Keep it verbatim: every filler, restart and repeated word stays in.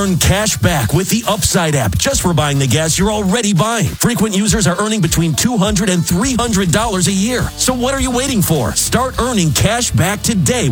Earn cash back with the Upside app just for buying the gas you're already buying. Frequent users are earning between two hundred dollars and three hundred dollars a year. So what are you waiting for? Start earning cash back today